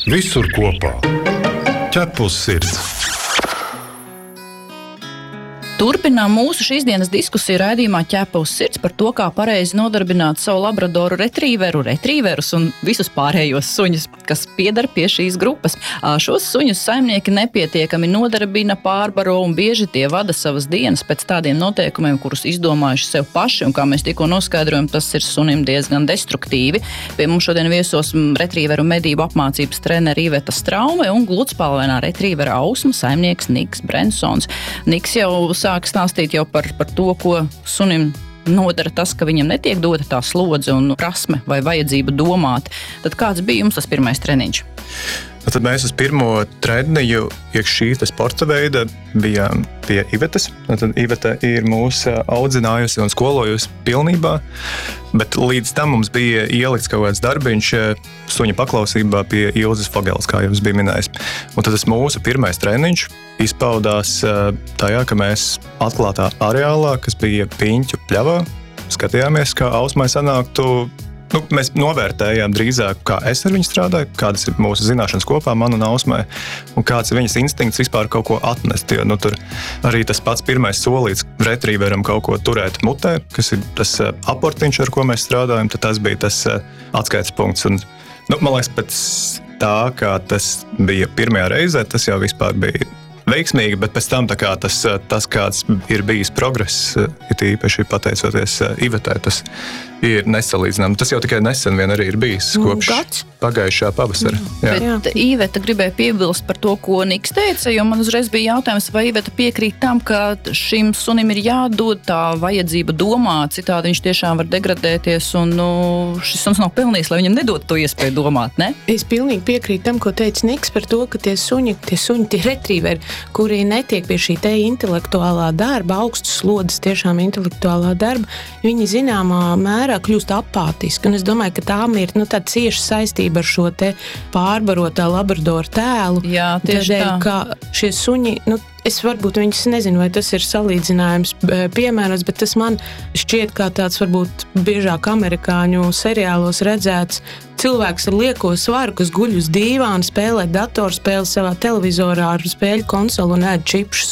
Visur kopā ķepus sirds. Turpinām mūsu šīs dienas diskusiju raidījumā Ķepa uz sirds par to, kā pareizi nodarbināt savu labradoru retrīverus un visus pārējos suņus, kas piedar pie šīs grupas. Šos suņus saimnieki nepietiekami nodarbina, pārbaro un bieži tie vada savas dienas pēc tādiem noteikumiem, kurus izdomājuši sev paši, un kā mēs tikko noskaidrojam, tas ir sunim diezgan destruktīvi. Pie mums šodien viesos retrīveru medību apmācības treneri Iveta Straume un gludspalvainā retrīvera ausma saimnieks Niks Brensons. Niks jau sāk stāstīt jau par to, ko sunim nodara tas, ka viņam netiek dota tā slodze un prasme vai vajadzība domāt. Tad kāds bija jums tas pirmais treniņš? Tad mēs uz pirmo treniņu iekš šī sporta veida bijām pie Ivetas. Tad Iveta ir mūs audzinājusi un skolojusi pilnībā, bet līdz tam mums bija ielikts kaut kāds darbiņš suņa paklausībā pie Ilzes Fogeles, kā jums bija minējis. Un tad tas mūsu pirmais treniņš izpaudās tajā, ka mēs atklātā areālā, kas bija Piņķu pļavā, skatījāmies, kā ausmai sanāktu. Mēs novērtējām drīzāk, kā es ar viņu strādāju, kādas ir mūsu zināšanas kopā, man un ausmai, un kāds ir viņas instinkts vispār kaut ko atnest. Jo, tur arī tas pats pirmais solīts retrīveram kaut ko turēt mutē, kas ir tas aportiņš, ar ko mēs strādājam, tad tas bija tas atskaites punkts. Un, man liekas, pēc tā, kā tas bija pirmajā reizē, tas jau vispār bija veiksmīgi, bet pēc tam tas kāds ir bijis progress, it īpaši pateicoties Ivetai, tas ir nesalīdzināms. Tas jau tikai nesen vien arī ir bijis kopš pagājušā pavasara. Bet Iveta gribēja piebilst par to, ko Niks teica, jo man uzreiz bija jautājums, vai Iveta piekrīt tam, ka šim sunim ir jādod tā vajadzība domāt, citādi viņš tiešām var degradēties un šis suns nav pelnījis, lai viņam nedod to iespēju domāt, ne? Es pilnīgi piekrītu tam, ko teica Niks par to, ka tie retrīveri, kuri netiek pie šī te intelektuālā darba, augstas slodzes tiešām intelektuālā darba, viņi zināmā mērā kļūst apātiski. Un es domāju, ka tām ir tāda cieša saistība ar šo te pārbarotā labradoru tēlu. Jā, tieši tā. Ka šie suņi, es varbūt viņus nezinu, vai tas ir salīdzinājums piemērots, bet tas man šķiet kā tāds varbūt biežāk amerikāņu seriālos redzēts cilvēks ar lieko svaru, kas guļ uz dīvāna, spēlē datorspēli savā televizorā ar spēļu konsolu un ēd čipšus.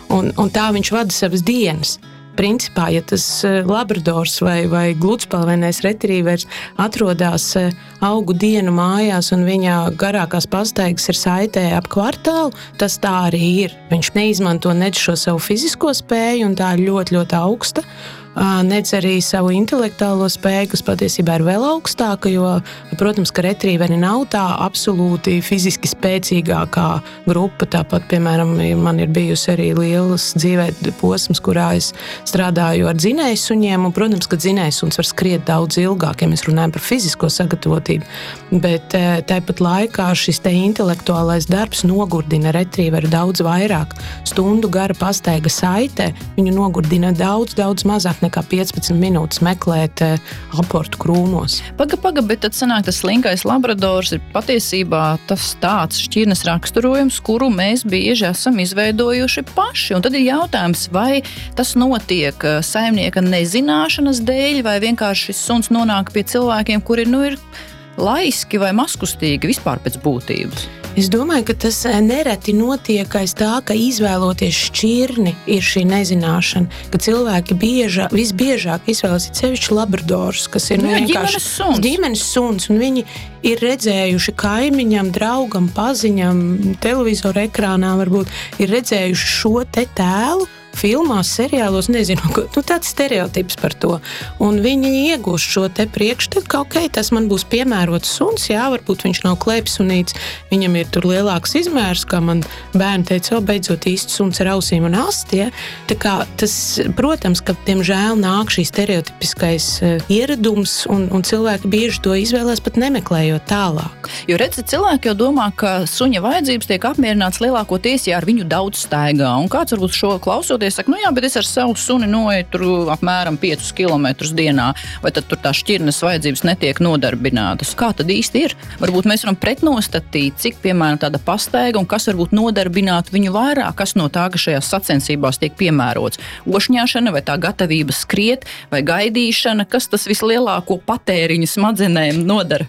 Un tā viņš vada savas dienas. Principā, ja tas labradors vai gludspalvainais retrīvers atrodas augu dienu mājās un viņa garākās pastaigas ir saitē ap kvartālu, tas tā arī ir. Viņš neizmanto nec šo savu fizisko spēju, un tā ir ļoti, ļoti augsta, nec arī savu intelektuālo spēju, kas patiesībā ir vēl augstāka, jo, protams, ka retrīveri nav tā absolūti fiziski spēcīgākā grupa. Tāpat, piemēram, man ir bijusi arī lielas dzīvē posms, kurā es strādāju ar dzinējsuņiem, un, protams, ka dzinējsuns var skriet daudz ilgāk, ja mēs runājam par fizisko sagatavotību, bet tāpat laikā šis te intelektuālais darbs nogurdina retrīveru daudz vairāk. Stundu gara pastaiga saitē viņu nogurdina daudz mazāk nekā 15 minūtes meklēt aportu krūmos. Paga, bet tad sanāk, tas slinkais labradors ir patiesībā tas tāds šķirnes raksturojums, kuru mēs bieži esam izveidojuši paši. Un tad ir jautājums, vai tas notiek saimnieka nezināšanas dēļ, vai vienkārši šis suns nonāk pie cilvēkiem, kuri ir laiski vai maskustīgi vispār pēc būtības. Es domāju, ka tas nereti notiek aiz tā, ka izvēloties šķirni ir šī nezināšana, ka cilvēki visbiežāk izvēlas sevišķi labradors, kas ir vienkārši ģimenes suns, un viņi ir redzējuši kaimiņam, draugam, paziņam, televizora ekrānā varbūt, ir redzējuši šo te tēlu, filmās, seriālos, nezinu, tāds stereotips par to. Un viņi iegūst šo te priekšstatu, ka tas man būs piemērots suns, jā, varbūt viņš nav klēpsunīts, viņam ir tur lielāks izmērs, kā man bērni teica, beidzot īsts suns ar ausīm un asti, ja. Tā kā tas, protams, ka diemžēl nāk šī stereotipiskais ieradums, un cilvēki bieži to izvēlēs pat nemeklējot tālāk. Jo redzi, cilvēki jau domā, ka suņa vajadzības tiek apmierināts lielākoties, ja ar viņu daudz staigā, un kāds varbūt šo klausot saka, jā, bet es ar savu suni noeju apmēram 5 kilometrus dienā, vai tad tur tā šķirnes vajadzības netiek nodarbinātas. Kā tad īsti ir? Varbūt mēs varam pretnostatīt, cik, piemēram, tāda pastaiga un kas varbūt nodarbinātu viņu vairāk, kas no tā, ka šajās sacensībās tiek piemērots. Ošņāšana vai tā gatavība skriet vai gaidīšana, kas tas vislielāko patēriņu smadzenēm nodara?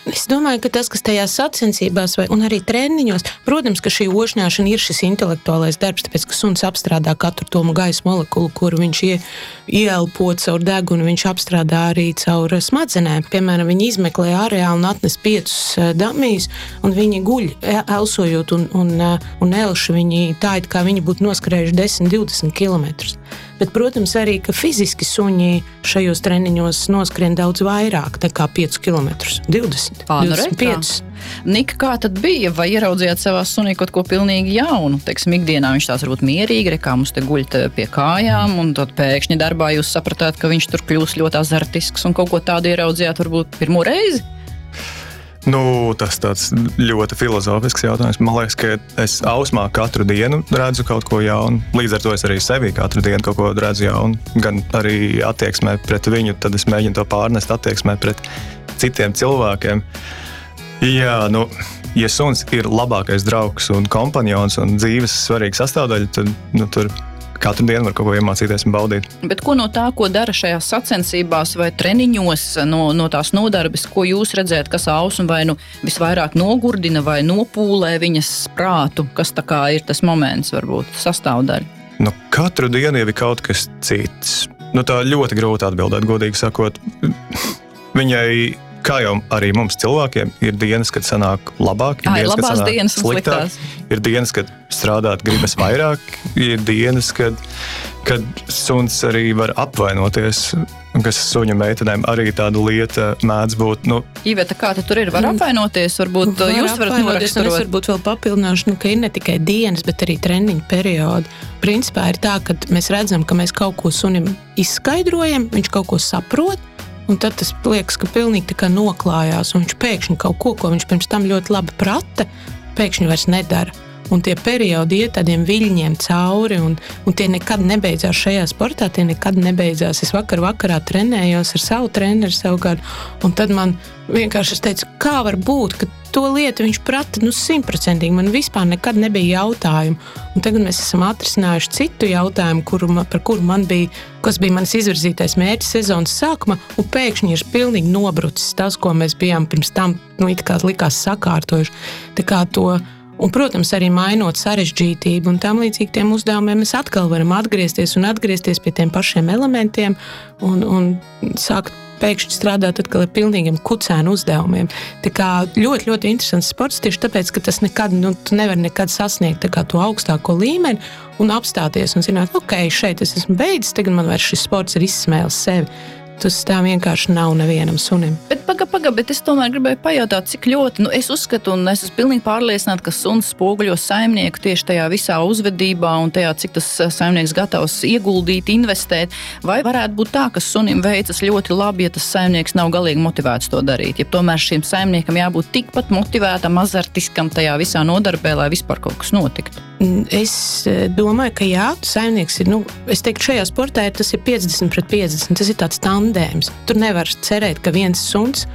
Es domāju, ka tas, kas tajās sacensībās un arī treniņos, protams, ka šī ošņāšana ir šis intelektuālais darbs, tāpēc, ka suns apstrādā katru tomu gaisa molekulu, kuru viņš ieelpo caur degunu, viņš apstrādā arī caur smadzenēm. Piemēram, viņi izmeklē areālu un atnes 5 damijas, un viņi guļ, elsojot un elši viņi tā, it kā viņi būtu noskrējuši 10-20 kilometrus. Bet, protams, arī, ka fiziski suņi šajos treniņos noskrien daudz vairāk nekā 5 kilometrus, 20, 25. Nika, kā tad bija? Vai ieraudzījāt savā sunī kaut ko pilnīgi jaunu? Teiksim, ikdienā viņš tās varbūt mierīgi, kā mums te guļ pie kājām, un tad pēkšņi darbā jūs sapratāt, ka viņš tur kļūs ļoti azartisks un kaut ko tādu ieraudzījāt varbūt pirmo reizi? Tas tāds ļoti filozofisks jautājums. Man liekas, ka es ausmā katru dienu redzu kaut ko jaunu. Līdz ar to es arī sevī katru dienu kaut ko redzu jaunu. Gan arī attieksmē pret viņu, tad es mēģinu to pārnest attieksmē pret citiem cilvēkiem. Jā, ja suns ir labākais draugs un kompanjons un dzīves svarīga sastāvdaļa, tad tur katru dienu var kaut ko iemācīties un baudīt. Bet ko no tā, ko dara šajās sacensībās vai treniņos, no tās nodarbes, ko jūs redzējat, kas ausu vai visvairāk nogurdina vai nopūlē viņas prātu, kas tā kā ir tas moments, varbūt sastāvdaļa? Katru dienu jau ir kaut kas cits. Tā ļoti grūti atbildēt, godīgi sakot. Viņai, kā jau arī mums cilvēkiem, ir dienas, kad sanāk labāk, ir dienas, kad sanāk sliktāk, ir dienas, kad strādāt gribas vairāk, ir dienas, kad suns arī var apvainoties, kas suņa meitenēm arī tāda lieta mēdz būt. Iveta, kā tur ir? Var apvainoties? Varbūt jūs varat noraksturot? Es varbūt vēl papildināšu, ka ir ne tikai dienas, bet arī treniņu periodi. Principā ir tā, ka mēs redzam, ka mēs kaut ko sunim izskaidrojam, viņš kaut ko saprot, un tad tas liekas, ka pilnīgi tā kā noklājās, un viņš pēkšņi kaut ko viņš pirms tam ļoti labi prata, pēkšņi vairs nedara. Un tie periodi iet tādiem viļņiem cauri, un tie nekad nebeidzās šajā sportā, tie nekad nebeidzās. Es vakarā trenējos ar savu treneri savukārt, un tad man vienkārši es teicu, kā var būt, ka to lietu viņš prata 100%, man vispār nekad nebija jautājumu. Un tagad mēs esam atrisinājuši citu jautājumu, par kuru kas bija manis izvirzītais mērķis sezonas sākuma, un pēkšņi ir pilnīgi nobrucis tas, ko mēs bijām pirms tam, it kā likās sakārtojuši. Tā kā to. Un, protams, arī mainot sarežģītību un tam līdzīgi tiem uzdevumiem, mēs atkal varam atgriezties pie tiem pašiem elementiem un sākt pēkšņi strādāt atkal ar pilnīgiem kucēnu uzdevumiem. Tā kā ļoti, ļoti interesants sports tieši tāpēc, ka tas tu nevar nekad sasniegt tā kā to augstāko līmeni un apstāties un zināt, šeit es esmu beidzis, tagad man vairs šis sports ir izsmēlis sevi. Tas tā vienkārši nav nevienam sunim. Bet bet es tomēr gribēju pajautāt, cik ļoti, es uzskatu un es esmu pilnīgi pārliecināta, ka suns spoguļo saimnieku tieši tajā visā uzvedībā un tajā, cik tas saimnieks gatavs ieguldīt, investēt. Vai varētu būt tā, ka sunim veicas ļoti labi, ja tas saimnieks nav galīgi motivēts to darīt? Ja tomēr šim saimniekam jābūt tikpat motivētam, azartiskam tajā visā nodarbē, lai vispār kaut kas notiktu? Es domāju, ka jā, saimnieks ir, es teiktu, šajā sportā tas ir 50/50, tas ir tāds tandēms. Tur nevar cerēt, ka viens suns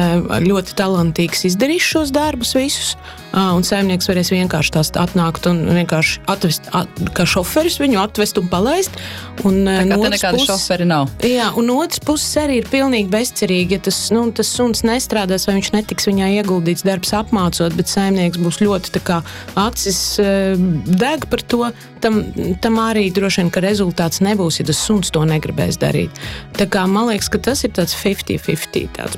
ļoti talantīgs izdarīs šos darbus visus, un saimnieks varēs vienkārši tās atnākt un vienkārši atvest, kā šoferis viņu atvest un palaist. Un, tā kā te nekāda šoferi nav. Jā, un otrs puses arī ir pilnīgi bezcerīgi, ja tas suns nestrādās vai viņš netiks viņā ieguldīts darbs apmācot, bet saimnieks būs ļoti tā kā acis deg par to, tam arī droši vien, ka rezultāts nebūs, ja tas suns to negribēs darīt. Tā kā man liekas, ka tas ir tāds 50/50, tāds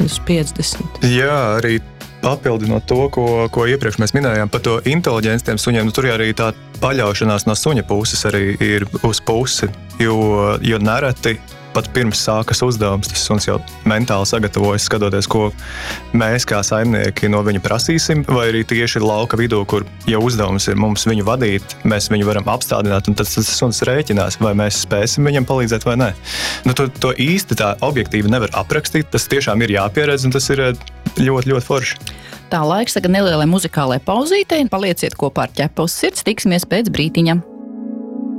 50/50. Jā, arī papildinot to, ko iepriekš mēs minējām par to inteliģenci tiem suņiem, tur arī tā paļaušanās no suņa puses arī ir uz pusi, jo nereti pat pirms sākas uzdevums, tas suns jau mentāli sagatavojas, skatoties, ko mēs kā saimnieki no viņa prasīsim, vai arī tieši lauka vidū, kur jau uzdevums ir mums viņu vadīt, mēs viņu varam apstādināt, un tad tas suns rēķinās, vai mēs spēsim viņam palīdzēt vai nē. To īsti tā objektīvi nevar aprakstīt, tas tiešām ir jāpieredz, un tas ir ļoti, ļoti forši. Tā laiks tagad nelielai muzikālai pauzītei, palieciet kopā ar Ķepa uz sirds, tiksimies pēc brītiņa.